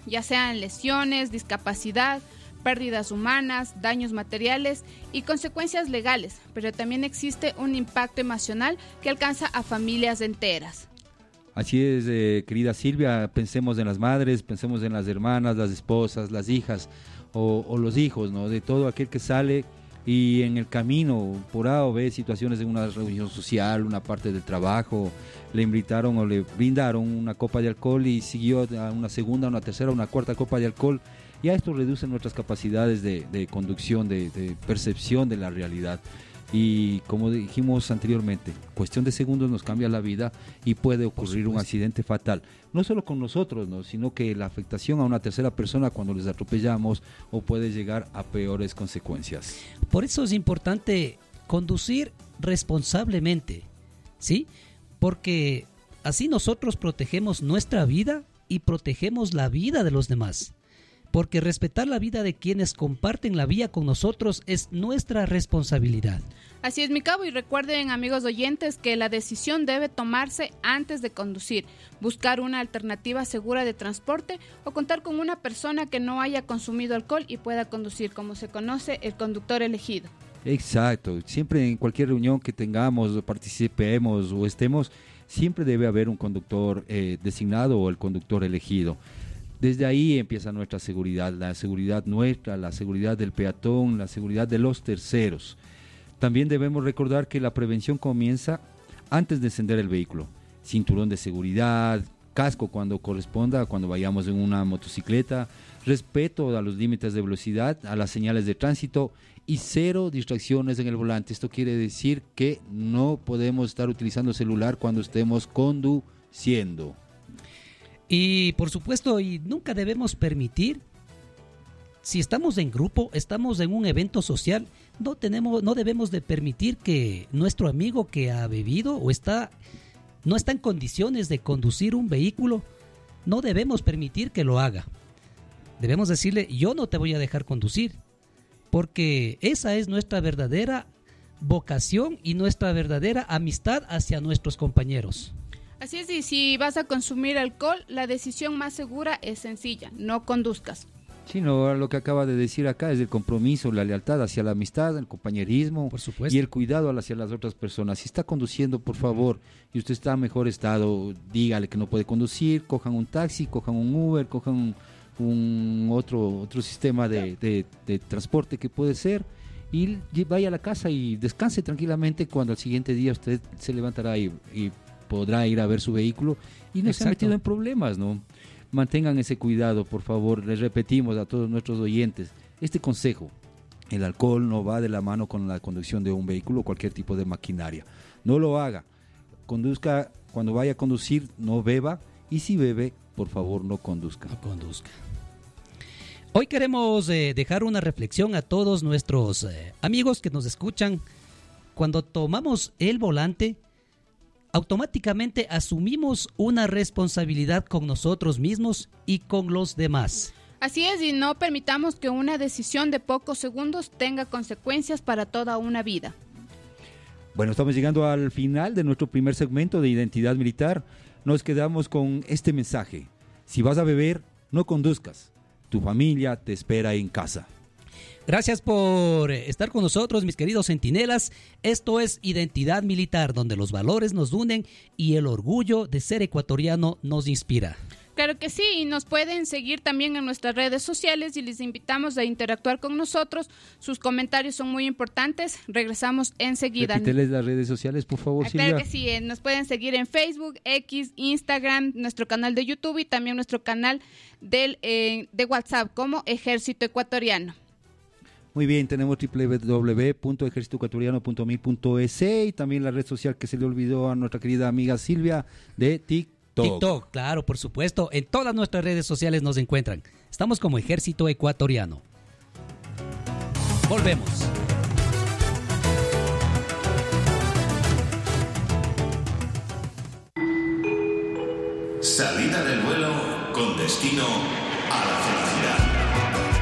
ya sean lesiones, discapacidad, pérdidas humanas, daños materiales y consecuencias legales, pero también existe un impacto emocional que alcanza a familias enteras. Así es, querida Silvia, pensemos en las madres, pensemos en las hermanas, las esposas, las hijas o los hijos, ¿no? De todo aquel que sale y en el camino por A o B situaciones en una reunión social, una parte del trabajo, le invitaron o le brindaron una copa de alcohol y siguió a una segunda, una tercera, una cuarta copa de alcohol. Ya esto reduce nuestras capacidades de conducción, de percepción de la realidad. Y como dijimos anteriormente, cuestión de segundos nos cambia la vida y puede ocurrir un accidente fatal. No solo con nosotros, ¿no? Sino que la afectación a una tercera persona cuando les atropellamos o puede llegar a peores consecuencias. Por eso es importante conducir responsablemente, ¿sí? Porque así nosotros protegemos nuestra vida y protegemos la vida de los demás. Porque respetar la vida de quienes comparten la vía con nosotros es nuestra responsabilidad. Así es, mi cabo, y recuerden, amigos oyentes, que la decisión debe tomarse antes de conducir, buscar una alternativa segura de transporte o contar con una persona que no haya consumido alcohol y pueda conducir, como se conoce, el conductor elegido. Exacto, siempre en cualquier reunión que tengamos, participemos o estemos, siempre debe haber un conductor designado o el conductor elegido. Desde ahí empieza nuestra seguridad, la seguridad nuestra, la seguridad del peatón, la seguridad de los terceros. También debemos recordar que la prevención comienza antes de encender el vehículo. Cinturón de seguridad, casco cuando corresponda, cuando vayamos en una motocicleta, respeto a los límites de velocidad, a las señales de tránsito y cero distracciones en el volante. Esto quiere decir que no podemos estar utilizando el celular cuando estemos conduciendo. Y por supuesto, y nunca debemos permitir, si estamos en grupo, estamos en un evento social, no debemos de permitir que nuestro amigo que ha bebido o no está en condiciones de conducir un vehículo, no debemos permitir que lo haga. Debemos decirle, yo no te voy a dejar conducir, porque esa es nuestra verdadera vocación y nuestra verdadera amistad hacia nuestros compañeros. Así es, y si vas a consumir alcohol, la decisión más segura es sencilla, no conduzcas. Sí, no, lo que acaba de decir acá es el compromiso, la lealtad hacia la amistad, el compañerismo, por supuesto, y el cuidado hacia las otras personas. Si está conduciendo, por favor, y usted está en mejor estado, dígale que no puede conducir, cojan un taxi, cojan un Uber, cojan un otro sistema de transporte que puede ser, y vaya a la casa y descanse tranquilamente cuando al siguiente día usted se levantará y podrá ir a ver su vehículo y no se ha metido en problemas, ¿no? Mantengan ese cuidado, por favor. Les repetimos a todos nuestros oyentes este consejo: el alcohol no va de la mano con la conducción de un vehículo o cualquier tipo de maquinaria. No lo haga. Conduzca, cuando vaya a conducir, no beba, y si bebe, por favor, no conduzca. No conduzca. Hoy queremos dejar una reflexión a todos nuestros amigos que nos escuchan. Cuando tomamos el volante, automáticamente asumimos una responsabilidad con nosotros mismos y con los demás. Así es, y no permitamos que una decisión de pocos segundos tenga consecuencias para toda una vida. Bueno, estamos llegando al final de nuestro primer segmento de Identidad Militar. Nos quedamos con este mensaje: si vas a beber, no conduzcas. Tu familia te espera en casa. Gracias por estar con nosotros, mis queridos centinelas. Esto es Identidad Militar, donde los valores nos unen y el orgullo de ser ecuatoriano nos inspira. Claro que sí, y nos pueden seguir también en nuestras redes sociales y les invitamos a interactuar con nosotros. Sus comentarios son muy importantes. Regresamos enseguida. Repíteles las redes sociales, por favor, Silvia. Claro que sí, nos pueden seguir en Facebook, X, Instagram, nuestro canal de YouTube y también nuestro canal de WhatsApp como Ejército Ecuatoriano. Muy bien, tenemos www.ejercitoecuatoriano.mil.es y también la red social que se le olvidó a nuestra querida amiga Silvia de TikTok, claro, por supuesto. En todas nuestras redes sociales nos encuentran. Estamos como Ejército Ecuatoriano. Volvemos. Salida del vuelo con destino a la